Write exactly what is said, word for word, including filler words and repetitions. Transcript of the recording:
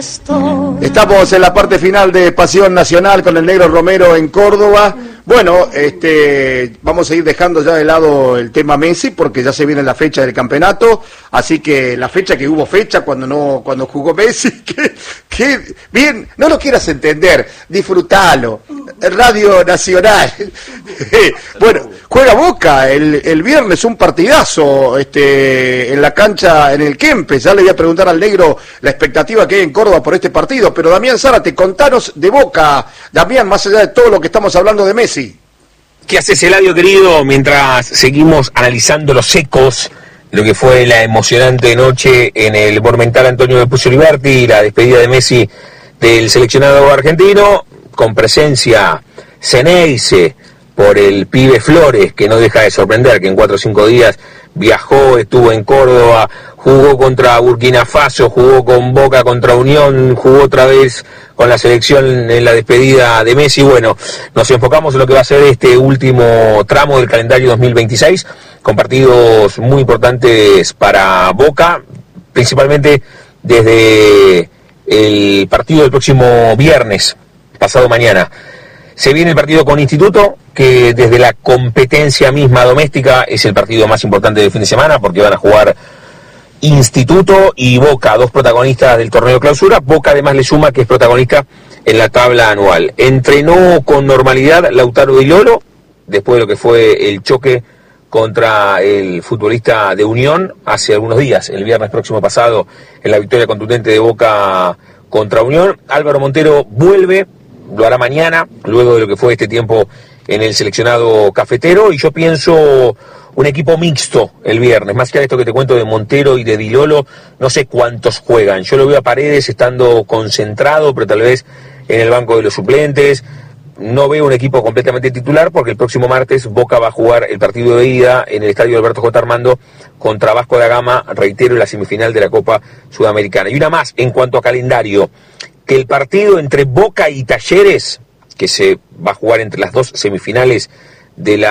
Estamos en la parte final de Pasión Nacional con el Negro Romero en Córdoba. Bueno, este, vamos a ir dejando ya de lado el tema Messi porque ya se viene la fecha del campeonato, así que la fecha que hubo fecha cuando no cuando jugó Messi, que, que bien, no lo quieras entender, disfrutalo. Radio Nacional. Bueno, juega Boca el, el viernes, un partidazo este, en la cancha, en el Kempes. Ya le voy a preguntar al Negro la expectativa que hay en Córdoba por este partido, pero Damián Zárate, contanos de Boca, Damián, más allá de todo lo que estamos hablando de Messi. ¿Qué haces, Eladio, querido? Mientras seguimos analizando los ecos de lo que fue la emocionante noche en el Monumental Antonio Vespucio Liberti, la despedida de Messi del seleccionado argentino, con presencia Ceneice por el pibe Flores, que no deja de sorprender, que en cuatro o cinco días viajó, estuvo en Córdoba, jugó contra Burkina Faso, jugó con Boca contra Unión, jugó otra vez con la selección en la despedida de Messi. Bueno, nos enfocamos en lo que va a ser este último tramo del calendario dos mil veintiséis, con partidos muy importantes para Boca, principalmente desde el partido del próximo viernes, pasado mañana. Se viene el partido con Instituto, que desde la competencia misma doméstica es el partido más importante del fin de semana, porque van a jugar Instituto y Boca, dos protagonistas del torneo clausura. Boca además le suma que es protagonista en la tabla anual. Entrenó con normalidad Lautaro Di Lolo, después de lo que fue el choque contra el futbolista de Unión hace algunos días, el viernes próximo pasado, en la victoria contundente de Boca contra Unión. Álvaro Montero vuelve, lo hará mañana, luego de lo que fue este tiempo en el seleccionado cafetero, y yo pienso un equipo mixto el viernes, más que a esto que te cuento de Montero y de Di Lolo, no sé cuántos juegan. Yo lo veo a Paredes estando concentrado, pero tal vez en el banco de los suplentes. No veo un equipo completamente titular porque el próximo martes Boca va a jugar el partido de ida en el estadio Alberto J. Armando contra Vasco da Gama, reitero, en la semifinal de la Copa Sudamericana. Y una más en cuanto a calendario, que el partido entre Boca y Talleres, que se va a jugar entre las dos semifinales de la